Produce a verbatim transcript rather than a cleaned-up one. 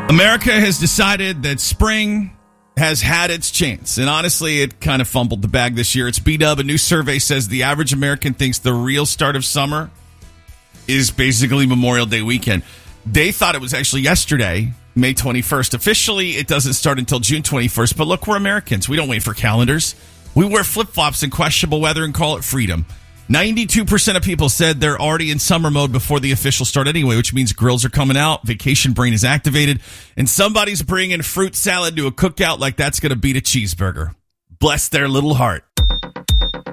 America has decided that spring has had its chance, and honestly, it kind of fumbled the bag this year. It's B-Dub. A new survey says the average American thinks the real start of summer is basically Memorial Day weekend. They thought it was actually yesterday, May twenty-first. Officially, it doesn't start until June twenty-first, but look, we're Americans. We don't wait for calendars. We wear flip-flops in questionable weather and call it freedom. ninety-two percent of people said they're already in summer mode before the official start anyway, which means grills are coming out, vacation brain is activated, and somebody's bringing fruit salad to a cookout like that's going to beat a cheeseburger. Bless their little heart.